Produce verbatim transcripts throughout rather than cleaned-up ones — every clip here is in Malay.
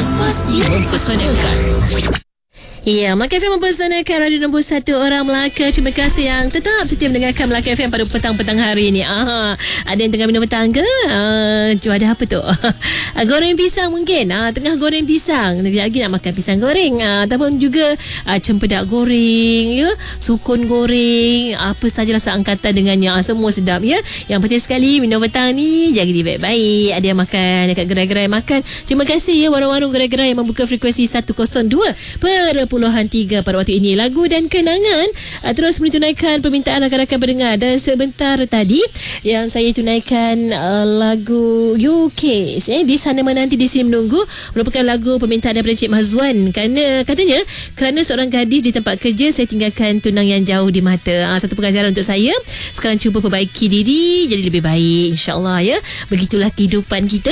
pasti mempersonalkan. Ya, Melaka F M mempersonalkan Radio Nombor satu Orang Melaka. Terima kasih yang tetap setia mendengarkan Melaka F M pada petang-petang hari ni. Aha, ada yang tengah minum petang ke? Uh, Cuba ada apa tu? uh, goreng pisang mungkin. Uh, tengah goreng pisang. Lagi lagi nak makan pisang goreng. Uh, ataupun juga uh, cempedak goreng, ya, sukun goreng, apa sajalah seangkatan dengannya. Uh, semua sedap, ya. Yang penting sekali minum petang ni jaga diri baik-baik. Ada yang makan dekat gerai-gerai makan. Terima kasih, ya, warung-warung gerai-gerai yang membuka frekuensi seratus dua perpuluhan tiga pada waktu ini. Lagu dan kenangan uh, terus menunaikan permintaan rakan-rakan pendengar. Dan sebentar tadi yang saya tunaikan uh, lagu U K, eh, Di Sana Menanti Di Sini Menunggu, merupakan lagu permintaan daripada Cik Mazwan. Kerana katanya kerana seorang gadis di tempat kerja saya tinggalkan tunang yang jauh di mata. uh, Satu pengajaran untuk saya. Sekarang cuba perbaiki diri jadi lebih baik, InsyaAllah, ya. Begitulah kehidupan kita.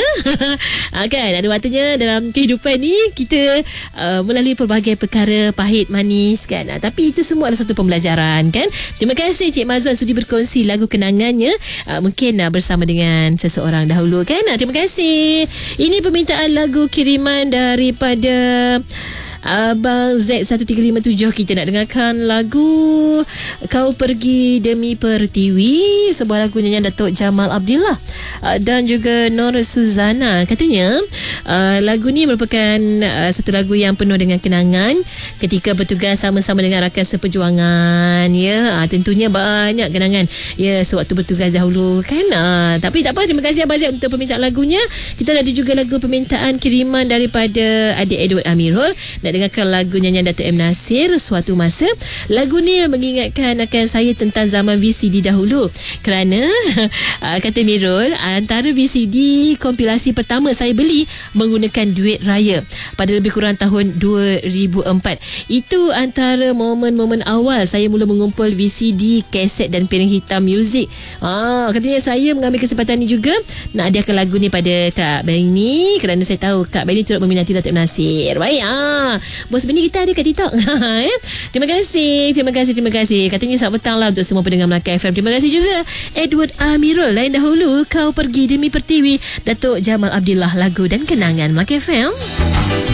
uh, Kan ada waktunya dalam kehidupan ni kita uh, melalui pelbagai perkara pahit manis, kan. Ha, tapi itu semua adalah satu pembelajaran, kan. Terima kasih Cik Mazwan sudi berkongsi lagu kenangannya, uh, mungkin uh, bersama dengan seseorang dahulu, kan. Ha, terima kasih. Ini permintaan lagu kiriman daripada Abang Z satu tiga lima tujuh. Kita nak dengarkan lagu Kau Pergi Demi Pertiwi, sebuah lagu nyanyian Datuk Jamal Abdillah uh, dan juga Nur Suzana. Katanya uh, lagu ni merupakan uh, satu lagu yang penuh dengan kenangan ketika bertugas sama-sama dengan rakan seperjuangan, ya. Uh, tentunya banyak kenangan, ya, sewaktu bertugas dahulu, kan. Uh, tapi tak apa, terima kasih Abang Z untuk permintaan lagunya. Kita ada juga lagu permintaan kiriman daripada adik Edward Amirul. Nak dengarkan lagu nyanyian Datuk M. Nasir, Suatu Masa. Lagu ni mengingatkan akan saya tentang zaman V C D dahulu. Kerana kata Mirul, antara V C D kompilasi pertama saya beli menggunakan duit raya pada lebih kurang tahun dua ribu empat. Itu antara momen-momen awal saya mula mengumpul V C D, kaset dan piring hitam muzik. Ah, katanya saya mengambil kesempatan ni juga nak hadiahkan lagu ni pada Kak Beni, kerana saya tahu Kak Beni turut meminati Datuk M. Nasir. Baik, ah, bos Beni kita ada kat TikTok. Ya? Terima kasih, terima kasih, terima kasih. Katanya selamat petang lah untuk semua pendengar Melaka F M. Terima kasih juga Edward Amirul. Lain dahulu Kau Pergi Demi Pertiwi, Datuk Jamal Abdillah, lagu dan kenangan Melaka F M.